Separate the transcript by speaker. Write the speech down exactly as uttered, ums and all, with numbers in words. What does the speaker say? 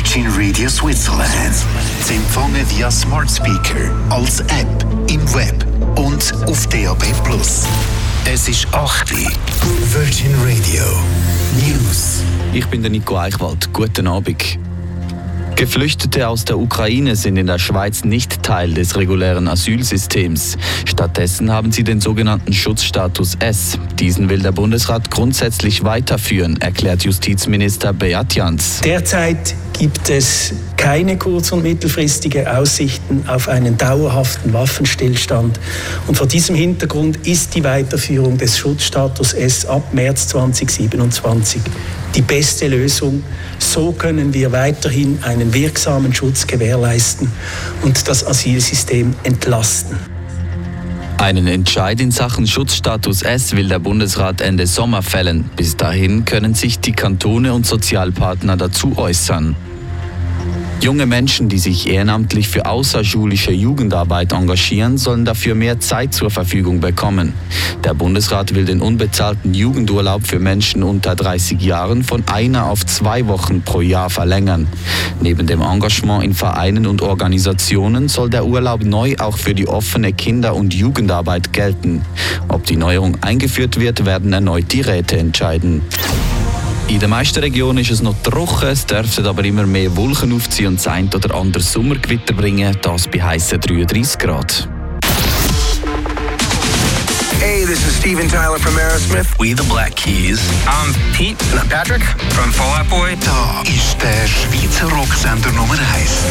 Speaker 1: Virgin Radio Switzerland. Zu empfangen via Smart Speaker, als App, im Web und auf D A B plus. Es ist acht Uhr. Virgin Radio News.
Speaker 2: Ich bin der Nico Eichwald. Guten Abend. Geflüchtete aus der Ukraine sind in der Schweiz nicht Teil des regulären Asylsystems. Stattdessen haben sie den sogenannten Schutzstatus S. Diesen will der Bundesrat grundsätzlich weiterführen, erklärt Justizminister Beat Jans.
Speaker 3: Derzeit gibt es keine kurz- und mittelfristige Aussichten auf einen dauerhaften Waffenstillstand. Und vor diesem Hintergrund ist die Weiterführung des Schutzstatus S ab März zweitausendsiebenundzwanzig die beste Lösung. So können wir weiterhin einen wirksamen Schutz gewährleisten und das Asylsystem entlasten.
Speaker 2: Einen Entscheid in Sachen Schutzstatus S will der Bundesrat Ende Sommer fällen. Bis dahin können sich die Kantone und Sozialpartner dazu äußern. Junge Menschen, die sich ehrenamtlich für außerschulische Jugendarbeit engagieren, sollen dafür mehr Zeit zur Verfügung bekommen. Der Bundesrat will den unbezahlten Jugendurlaub für Menschen unter dreißig Jahren von einer auf zwei Wochen pro Jahr verlängern. Neben dem Engagement in Vereinen und Organisationen soll der Urlaub neu auch für die offene Kinder- und Jugendarbeit gelten. Ob die Neuerung eingeführt wird, werden erneut die Räte entscheiden. In den meisten Regionen ist es noch trocken, es dürften aber immer mehr Wolken aufziehen und das ein oder andere Sommergewitter bringen, das bei heissen dreiunddreißig Grad.
Speaker 4: Hey, this is Steven Tyler from Aerosmith.
Speaker 5: We the Black Keys.
Speaker 4: I'm Pete. And I'm Patrick from Fall Out Boy.
Speaker 1: Da ist der Schweizer Rocksender Nummer eins.